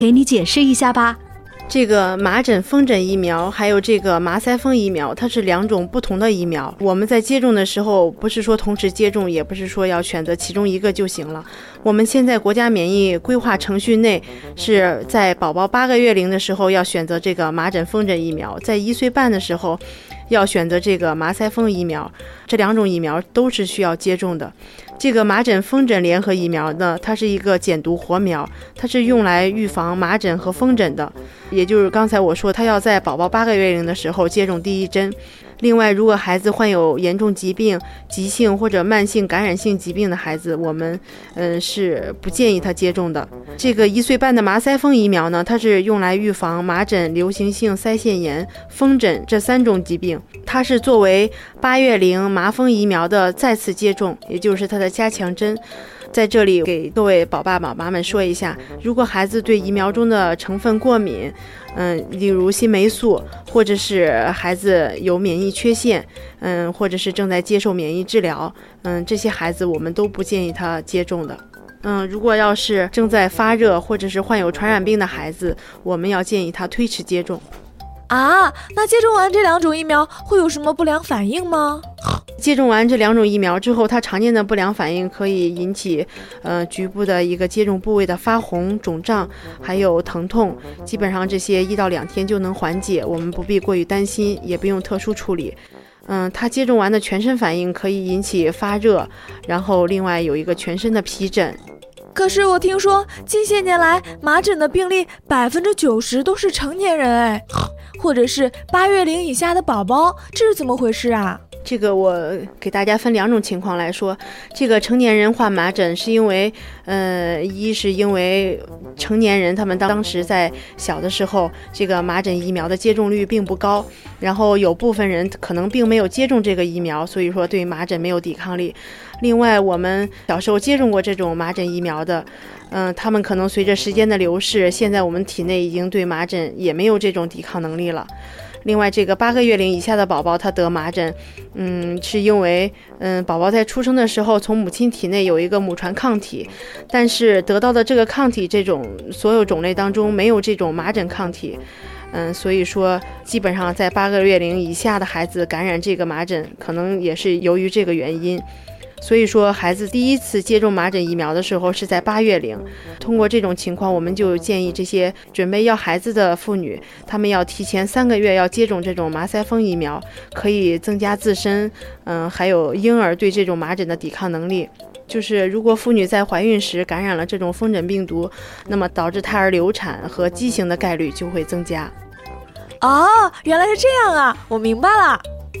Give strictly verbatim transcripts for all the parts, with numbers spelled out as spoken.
给你解释一下吧。 这个麻疹、风疹疫苗还有这个麻腮风疫苗，它是两种不同的疫苗。我们在接种的时候，不是说同时接种，也不是说要选择其中一个就行了。我们现在国家免疫规划程序内是在宝宝八个月龄的时候要选择这个麻疹、风疹疫苗，在一岁半的时候要选择这个麻腮风疫苗，这两种疫苗都是需要接种的。这个麻疹风疹联合疫苗呢，它是一个减毒活苗，它是用来预防麻疹和风疹的，也就是刚才我说，它要在宝宝八个月龄的时候接种第一针。另外，如果孩子患有严重疾病、急性或者慢性感染性疾病的孩子，我们嗯是不建议他接种的。这个一岁半的麻腮风疫苗呢，它是用来预防麻疹、流行性腮腺炎、风疹这三种疾病，它是作为八月龄麻风疫苗的再次接种，也就是它的加强针。在这里给各位宝爸宝妈们说一下，如果孩子对疫苗中的成分过敏，嗯，例如新霉素，或者是孩子有免疫缺陷，嗯，或者是正在接受免疫治疗，嗯，这些孩子我们都不建议他接种的。嗯，如果要是正在发热或者是患有传染病的孩子，我们要建议他推迟接种。 啊，那接种完这两种疫苗会有什么不良反应吗？ 接种完这两种疫苗之后，它常见的不良反应可以引起呃局部的一个接种部位的发红、肿胀，还有疼痛，基本上这些一到两天就能缓解，我们不必过于担心，也不用特殊处理。嗯，它接种完的全身反应可以引起发热，然后另外有一个全身的皮疹。 可是我听说近些年来麻疹的病例百分之九十都是成年人哎，或者是八月龄以下的宝宝，这是怎么回事啊？ 这个我给大家分两种情况来说，这个成年人患麻疹是因为，呃，一是因为成年人他们当时在小的时候，这个麻疹疫苗的接种率并不高，然后有部分人可能并没有接种这个疫苗，所以说对麻疹没有抵抗力。另外，我们小时候接种过这种麻疹疫苗的，嗯、呃，他们可能随着时间的流逝，现在我们体内已经对麻疹也没有这种抵抗能力了。另外，这个八个月龄以下的宝宝他得麻疹，嗯，是因为嗯宝宝在出生的时候从母亲体内有一个母传抗体，但是得到的这个抗体这种所有种类当中没有这种麻疹抗体，嗯，所以说基本上在八个月龄以下的孩子感染这个麻疹，可能也是由于这个原因。所以说孩子第一次接种麻疹疫苗的时候是在八月龄，通过这种情况，我们就建议这些准备要孩子的妇女，她们要提前三个月要接种这种麻腮风疫苗，可以增加自身嗯还有婴儿对这种麻疹的抵抗能力。就是如果妇女在怀孕时感染了这种风疹病毒，那么导致胎儿流产和畸形的概率就会增加。 哦，原来是这样啊，我明白了。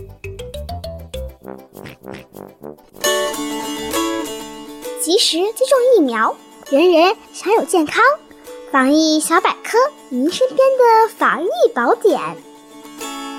及时接种疫苗，人人享有健康。防疫小百科，您身边的防疫宝典。